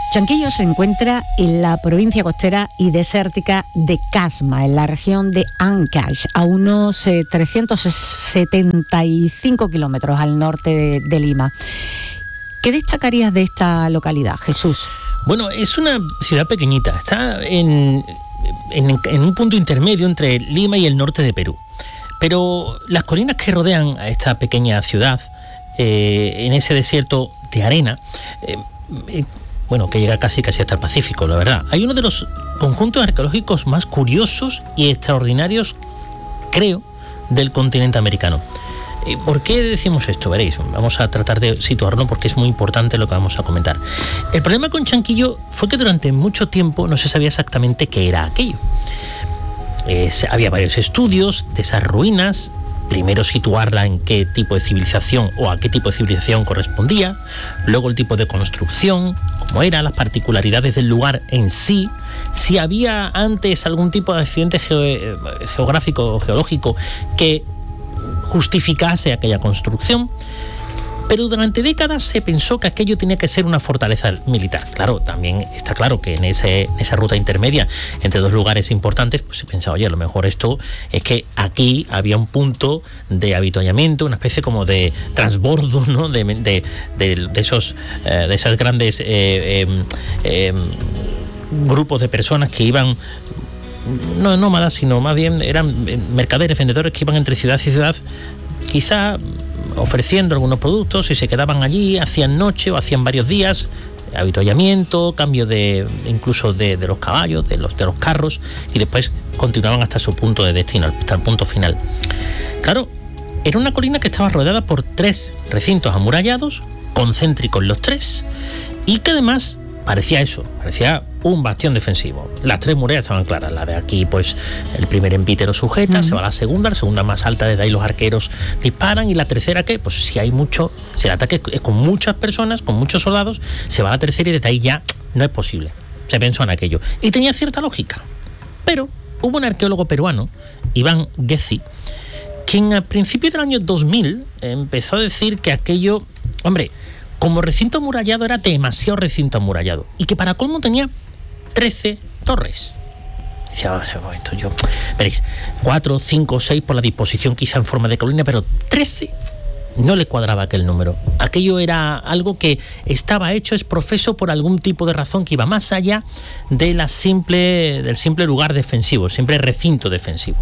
Chanquillo se encuentra en la provincia costera y desértica de Casma, en la región de Ancash, a unos 375 kilómetros al norte de Lima. ¿Qué destacarías de esta localidad, Jesús? Bueno, es una ciudad pequeñita, está en un punto intermedio entre Lima y el norte de Perú. Pero las colinas que rodean a esta pequeña ciudad, en ese desierto de arena, que llega casi hasta el Pacífico, la verdad. Hay uno de los conjuntos arqueológicos más curiosos y extraordinarios, creo, del continente americano. ¿Por qué decimos esto? Veréis, vamos a tratar de situarlo porque es muy importante lo que vamos a comentar. El problema con Chanquillo fue que durante mucho tiempo no se sabía exactamente qué era aquello. Había varios estudios de esas ruinas, primero situarla en qué tipo de civilización o a qué tipo de civilización correspondía, luego el tipo de construcción, cómo era, las particularidades del lugar en sí, si había antes algún tipo de accidente geográfico o geológico que justificase aquella construcción. Pero durante décadas se pensó que aquello tenía que ser una fortaleza militar. Claro, también está claro que en esa ruta intermedia entre dos lugares importantes, pues se pensaba, oye, a lo mejor esto es que aquí había un punto de avituallamiento, una especie como de transbordo, ¿no? de esas grandes grupos de personas que iban, no nómadas, sino más bien eran mercaderes, vendedores que iban entre ciudad y ciudad, quizá ofreciendo algunos productos, y se quedaban allí, hacían noche o hacían varios días, avituallamiento, cambio incluso de los caballos, de los carros, y después continuaban hasta su punto de destino, hasta el punto final. Claro, era una colina que estaba rodeada por 3 recintos amurallados, concéntricos los 3, y que además parecía un bastión defensivo. Las 3 murallas estaban claras. La de aquí, pues, el primer envite lo sujeta, se va a la segunda más alta, desde ahí los arqueros disparan, y la tercera, ¿qué? Pues si el ataque es con muchas personas, con muchos soldados, se va a la tercera y desde ahí ya no es posible. Se pensó en aquello. Y tenía cierta lógica. Pero hubo un arqueólogo peruano, Iván Gessi, quien a principios del año 2000 empezó a decir que aquello, como recinto amurallado era demasiado recinto amurallado, y que para colmo tenía 13 torres. Decía, veréis, 4, 5, 6 por la disposición quizá en forma de colina, pero 13 no le cuadraba aquel número. Aquello era algo que estaba hecho, es profeso, por algún tipo de razón que iba más allá del simple lugar defensivo, el simple recinto defensivo.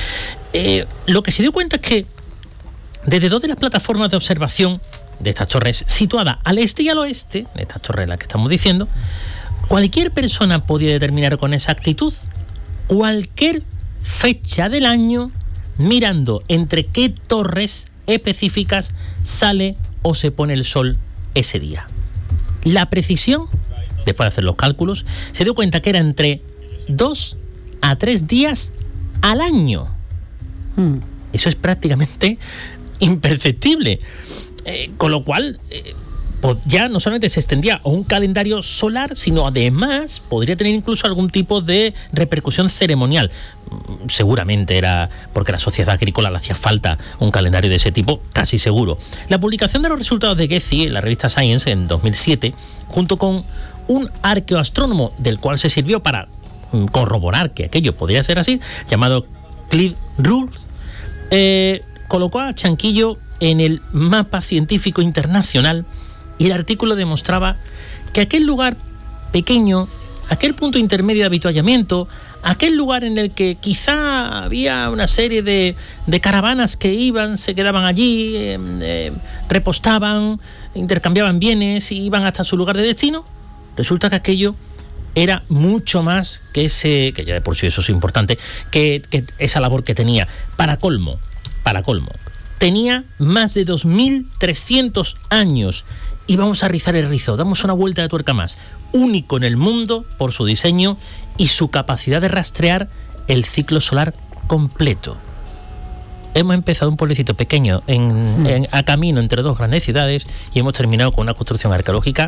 Lo que se dio cuenta es que desde 2 de las plataformas de observación de estas torres, situadas al este y al oeste, de estas torres las que estamos diciendo, cualquier persona podía determinar con exactitud cualquier fecha del año, mirando entre qué torres específicas sale o se pone el sol ese día. La precisión, después de hacer los cálculos, se dio cuenta que era entre 2 a 3 días al año. Eso es prácticamente imperceptible. Con lo cual, ya no solamente se extendía a un calendario solar, sino además podría tener incluso algún tipo de repercusión ceremonial. Seguramente era porque a la sociedad agrícola le hacía falta un calendario de ese tipo, casi seguro. La publicación de los resultados de Gessi en la revista Science en 2007, junto con un arqueoastrónomo del cual se sirvió para corroborar que aquello podría ser así, llamado Cliff Rules, colocó a Chanquillo en el mapa científico internacional, y el artículo demostraba que aquel lugar pequeño, aquel punto intermedio de avituallamiento, aquel lugar en el que quizá había una serie de caravanas que iban, se quedaban allí, repostaban, intercambiaban bienes y iban hasta su lugar de destino, resulta que aquello era mucho más que que ya de por sí eso es importante, que esa labor que tenía. Para colmo, tenía más de 2.300 años, y vamos a rizar el rizo, damos una vuelta de tuerca más, único en el mundo por su diseño y su capacidad de rastrear el ciclo solar completo. Hemos empezado un pueblecito pequeño a camino entre 2 grandes ciudades, y hemos terminado con una construcción arqueológica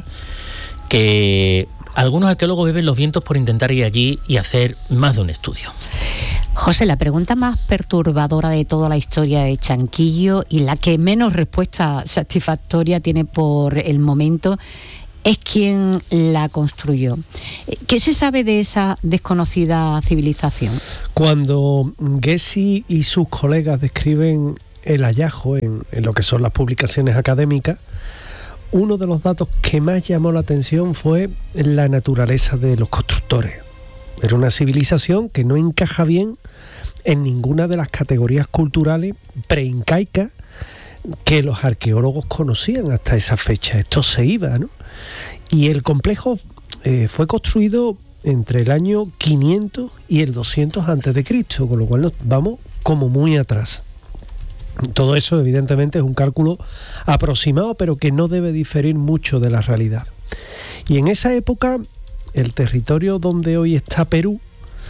que algunos arqueólogos beben los vientos por intentar ir allí y hacer más de un estudio. José, la pregunta más perturbadora de toda la historia de Chanquillo, y la que menos respuesta satisfactoria tiene por el momento, es quien la construyó. ¿Qué se sabe de esa desconocida civilización? Cuando Gessi y sus colegas describen el hallazgo en lo que son las publicaciones académicas, uno de los datos que más llamó la atención fue la naturaleza de los constructores. Era una civilización que no encaja bien en ninguna de las categorías culturales preincaicas que los arqueólogos conocían hasta esa fecha. Esto se iba, ¿no? Y el complejo fue construido entre el año 500 y el 200 a.C., con lo cual nos vamos como muy atrás. Todo eso evidentemente es un cálculo aproximado, pero que no debe diferir mucho de la realidad. Y en esa época, el territorio donde hoy está Perú,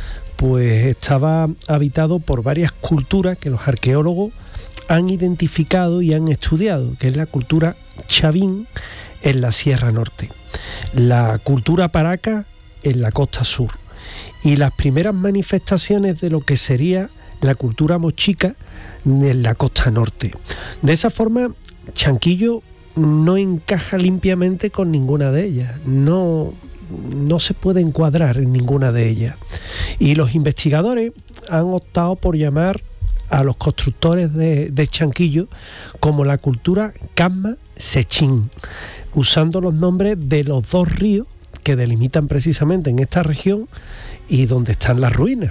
pues estaba habitado por varias culturas que los arqueólogos han identificado y han estudiado, que es la cultura chavín en la Sierra Norte, la cultura paraca en la costa sur y las primeras manifestaciones de lo que sería la cultura mochica en la costa norte. De esa forma, Chanquillo no encaja limpiamente con ninguna de ellas, no se puede encuadrar en ninguna de ellas. Y los investigadores han optado por llamar a los constructores de Chanquillo como la cultura Casma Sechín, usando los nombres de los dos ríos que delimitan precisamente en esta región y donde están las ruinas.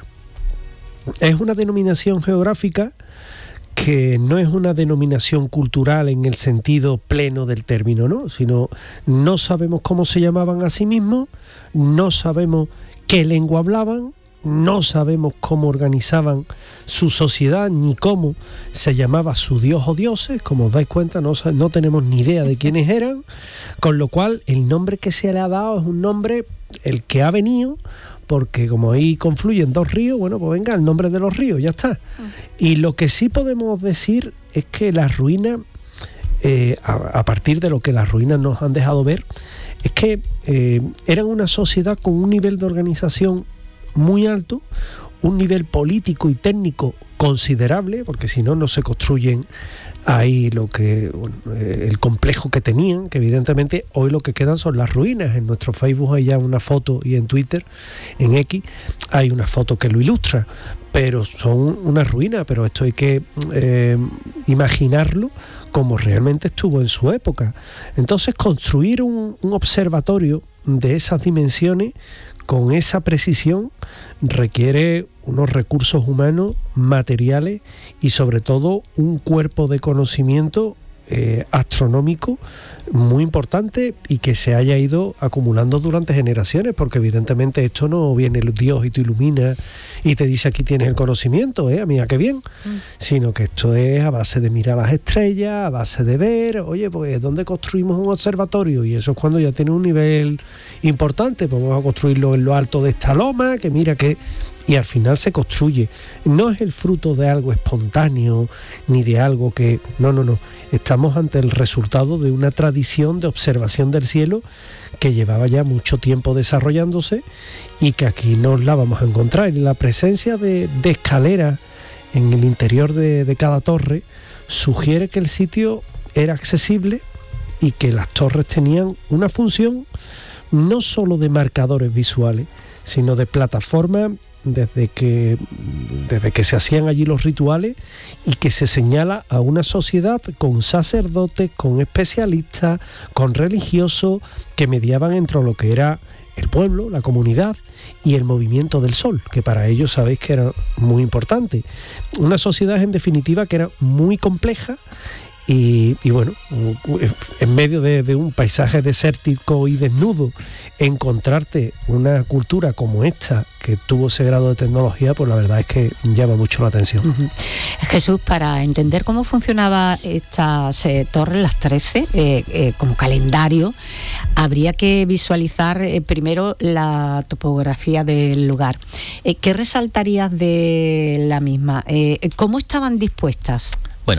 Es una denominación geográfica que no es una denominación cultural en el sentido pleno del término, ¿no? Sino no sabemos cómo se llamaban a sí mismos, no sabemos qué lengua hablaban, no sabemos cómo organizaban su sociedad ni cómo se llamaba su dios o dioses. Como os dais cuenta, no tenemos ni idea de quiénes eran, con lo cual el nombre que se le ha dado es un nombre el que ha venido, porque como ahí confluyen dos ríos, bueno, pues venga, el nombre de los ríos, ya está. Y lo que sí podemos decir es que las ruinas, a partir de lo que las ruinas nos han dejado ver, es que eran una sociedad con un nivel de organización muy alto, un nivel político y técnico considerable, porque si no, no se construyen ahí el complejo que tenían, que evidentemente hoy lo que quedan son las ruinas. En nuestro Facebook hay ya una foto, y en Twitter, en X, hay una foto que lo ilustra, pero son una ruina. Pero esto hay que imaginarlo como realmente estuvo en su época. Entonces, construir un observatorio de esas dimensiones con esa precisión requiere unos recursos humanos, materiales y sobre todo un cuerpo de conocimiento astronómico muy importante y que se haya ido acumulando durante generaciones, porque evidentemente esto no viene el Dios y te ilumina y te dice aquí tienes el conocimiento, mira qué bien, sino que esto es a base de mirar las estrellas, a base de ver, oye, pues ¿dónde construimos un observatorio? Y eso es cuando ya tiene un nivel importante, pues vamos a construirlo en lo alto de esta loma, que mira que... Y al final se construye. No es el fruto de algo espontáneo, ni de algo que... No. Estamos ante el resultado de una tradición de observación del cielo que llevaba ya mucho tiempo desarrollándose y que aquí nos la vamos a encontrar. Y la presencia de escaleras en el interior de cada torre sugiere que el sitio era accesible y que las torres tenían una función no solo de marcadores visuales, sino de plataforma desde que se hacían allí los rituales y que se señala a una sociedad con sacerdotes, con especialistas, con religiosos que mediaban entre lo que era el pueblo, la comunidad y el movimiento del sol, que para ellos sabéis que era muy importante. Una sociedad en definitiva que era muy compleja y bueno, en medio de un paisaje desértico y desnudo, encontrarte una cultura como esta que tuvo ese grado de tecnología, pues la verdad es que llama mucho la atención. Jesús, para entender cómo funcionaba estas torres, las 13, como calendario, habría que visualizar primero la topografía del lugar. ¿Qué resaltarías de la misma? ¿Cómo estaban dispuestas? Bueno,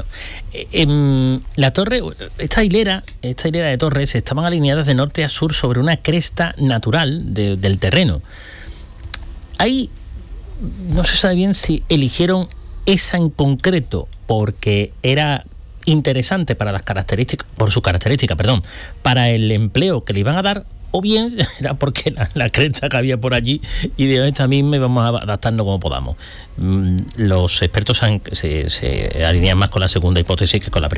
la torre, esta hilera de torres estaban alineadas de norte a sur sobre una cresta natural del terreno. Ahí no se sabe bien si eligieron esa en concreto porque era interesante para las características, para el empleo que le iban a dar, o bien era porque la cresta que había por allí y de esta misma vamos a adaptarnos como podamos. Los expertos se alinean más con la segunda hipótesis que con la primera.